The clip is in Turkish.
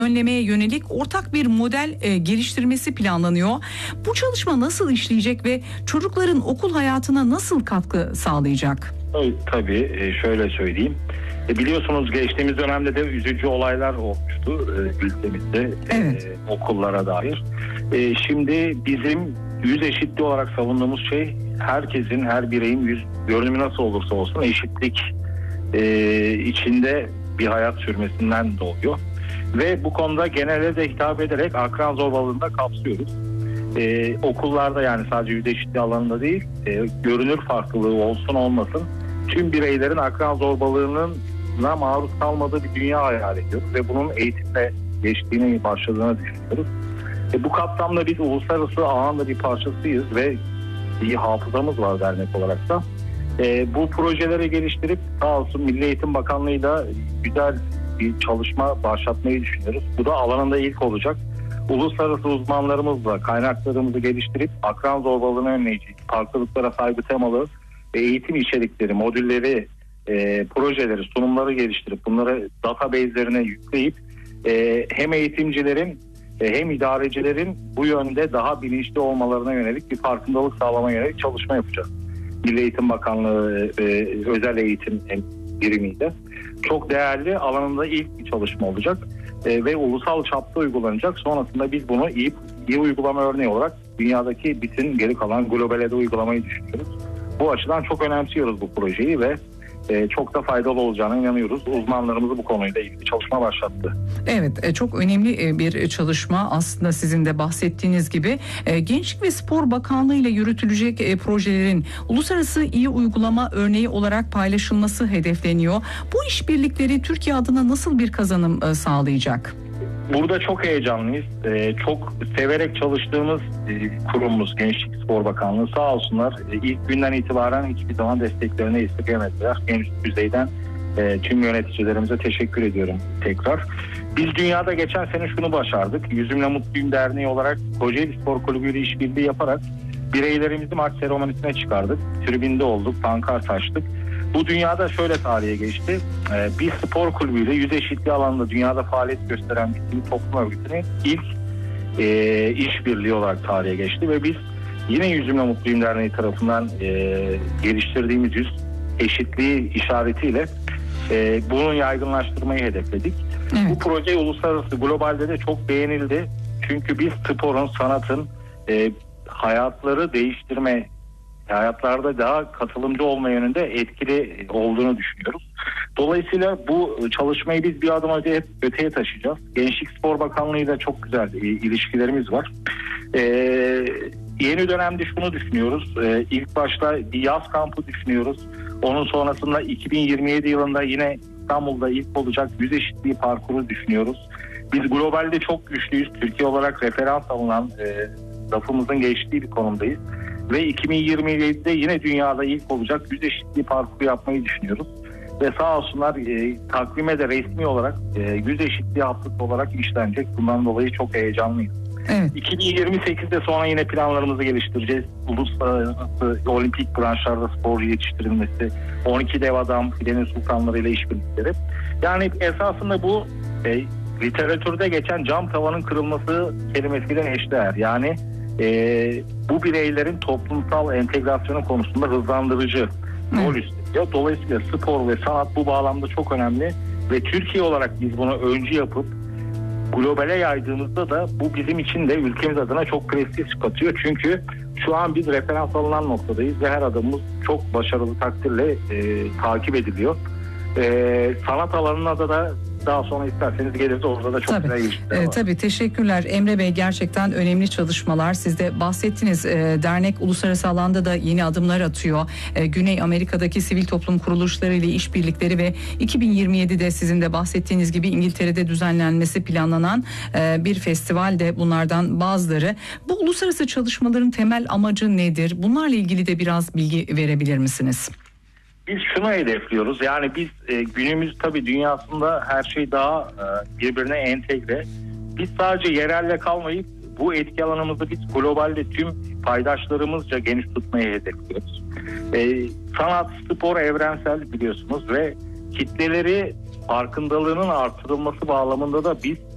önlemeye yönelik ortak bir model geliştirmesi planlanıyor. Bu çalışma nasıl işleyecek ve çocukların okul hayatına nasıl katkı sağlayacak? Tabii şöyle söyleyeyim. Biliyorsunuz geçtiğimiz dönemde de üzücü olaylar olmuştu ülkemizde, Evet. okullara dair. Şimdi bizim yüz eşitliği olarak savunduğumuz şey herkesin, her bireyin yüz görünümü nasıl olursa olsun eşitlik içinde bir hayat sürmesinden doğuyor. Ve bu konuda genele de hitap ederek akran zorbalığını da kapsıyoruz. Okullarda, yani sadece yüz eşitliği alanında değil, görünür farklılığı olsun olmasın tüm bireylerin akran zorbalığına maruz kalmadığı bir dünya hayal ediyoruz ve bunun eğitimle geçtiğini, başladığını düşünüyoruz. Bu kapsamda biz uluslararası ağın da bir parçasıyız ve iyi hafızamız var dernek olarak da. Bu projeleri geliştirip sağ olsun Milli Eğitim Bakanlığı'yla güzel bir çalışma başlatmayı düşünüyoruz. Bu da alanında ilk olacak. Uluslararası uzmanlarımızla kaynaklarımızı geliştirip akran zorbalığını önleyecek, farklılıklara saygı temalı eğitim içerikleri, modülleri, projeleri, sunumları geliştirip bunları database'lerine yükleyip hem eğitimcilerin hem idarecilerin bu yönde daha bilinçli olmalarına yönelik bir farkındalık sağlamaya yönelik çalışma yapacağız. Milli Eğitim Bakanlığı özel eğitim birimiyle. Çok değerli, alanında ilk bir çalışma olacak ve ulusal çapta uygulanacak. Sonrasında biz bunu iyi uygulama örneği olarak dünyadaki bütün geri kalan globale de uygulamayı düşünüyoruz. Bu açıdan çok önemsiyoruz bu projeyi ve çok da faydalı olacağına inanıyoruz. Uzmanlarımız bu konuyla ilgili çalışma başlattı. Evet, çok önemli bir çalışma aslında sizin de bahsettiğiniz gibi. Gençlik ve Spor Bakanlığı ile yürütülecek projelerin uluslararası iyi uygulama örneği olarak paylaşılması hedefleniyor. Bu işbirlikleri Türkiye adına nasıl bir kazanım sağlayacak? Burada çok heyecanlıyız. Çok severek çalıştığımız kurumumuz Gençlik Spor Bakanlığı, sağ olsunlar ilk günden itibaren hiçbir zaman desteklerini esirgemediler. En üst düzeyden tüm yöneticilerimize teşekkür ediyorum tekrar. Biz dünyada geçen sene şunu başardık. Yüzümle Mutluyum Derneği olarak Kocaeli Spor Kulübü ile işbirliği yaparak bireylerimizi maç seremonisine çıkardık. Tribünde olduk, pankart açtık. Bu dünyada şöyle tarihe geçti. Bir spor kulübüyle yüz eşitliği alanında dünyada faaliyet gösteren bir sivil toplum örgütünün ilk işbirliği olarak tarihe geçti ve biz yine Yüzümle Mutluyum Derneği tarafından geliştirdiğimiz yüz eşitliği işaretiyle bunun yaygınlaştırmayı hedefledik. Evet. Bu proje uluslararası globalde de çok beğenildi. Çünkü biz sporun, sanatın hayatları değiştirme, hayatlarda daha katılımcı olma yönünde etkili olduğunu düşünüyoruz. Dolayısıyla bu çalışmayı biz bir adım öteye taşıyacağız. Gençlik Spor Bakanlığı ile çok güzel ilişkilerimiz var. Yeni dönemde şunu düşünüyoruz. İlk başta bir yaz kampı düşünüyoruz. Onun sonrasında 2027 yılında yine İstanbul'da ilk olacak yüz eşitliği parkuru düşünüyoruz. Biz globalde çok güçlüyüz. Türkiye olarak referans alınan, lafımızın geçtiği bir konumdayız. Ve 2027'de yine dünyada ilk olacak yüz eşitliği parkuru yapmayı düşünüyoruz. Ve sağ olsunlar takvime de resmi olarak yüz eşitliği haftası olarak işlenecek. Bundan dolayı çok heyecanlıyız. Evet. 2028'de sonra yine planlarımızı geliştireceğiz. Uluslararası olimpik branşlarda sporcu yetiştirilmesi, 12 dev adam, filenin sultanları ile işbirlikleri. Yani esasında bu literatürde geçen cam tavanın kırılması kelimesiyle eşdeğer. Yani bu bireylerin toplumsal entegrasyonu konusunda hızlandırıcı rol üstleniyor. Dolayısıyla spor ve sanat bu bağlamda çok önemli ve Türkiye olarak biz bunu öncü yapıp globale yaydığımızda da bu bizim için de ülkemiz adına çok prestij katıyor. Çünkü şu an biz referans alınan noktadayız ve her adımımız çok başarılı takdirle takip ediliyor. Sanat alanına da daha sonra isterseniz geliriz, orada da çok güzel ilişkiler var. Tabii, teşekkürler Emre Bey, gerçekten önemli çalışmalar. Siz de bahsettiniz, dernek uluslararası alanda da yeni adımlar atıyor. Güney Amerika'daki sivil toplum kuruluşları ile işbirlikleri ve 2027'de sizin de bahsettiğiniz gibi İngiltere'de düzenlenmesi planlanan bir festival de bunlardan bazıları. Bu uluslararası çalışmaların temel amacı nedir? Bunlarla ilgili de biraz bilgi verebilir misiniz? Biz şunu hedefliyoruz. Yani biz günümüz tabii dünyasında her şey daha birbirine entegre. Biz sadece yerelle kalmayıp bu etki alanımızı biz globalde tüm paydaşlarımızca geniş tutmayı hedefliyoruz. Sanat, spor evrensel biliyorsunuz ve kitleleri farkındalığının artırılması bağlamında da biz